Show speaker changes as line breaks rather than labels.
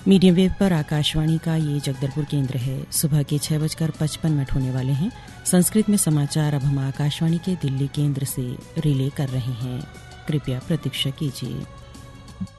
Medium wave पर आकाशवाणी का ये जगदलपुर केंद्र है। सुबह के 6:55 होने वाले हैं। संस्कृत में समाचार अब हम आकाशवाणी के दिल्ली केंद्र से रिले कर रहे हैं। कृपया प्रतीक्षा कीजिए।